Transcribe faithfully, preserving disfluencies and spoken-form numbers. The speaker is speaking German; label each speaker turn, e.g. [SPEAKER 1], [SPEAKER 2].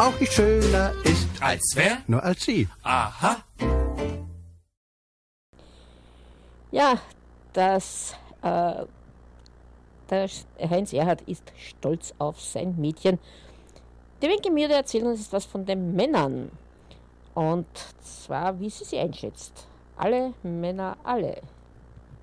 [SPEAKER 1] auch nicht schöner ist.
[SPEAKER 2] Als wer?
[SPEAKER 1] Nur als sie.
[SPEAKER 2] Aha.
[SPEAKER 3] Ja, das, äh, der Heinz Erhardt ist stolz auf sein Mädchen. Die Wenke Mirde erzählt uns etwas von den Männern. Und zwar, wie sie sie einschätzt. Alle Männer, alle.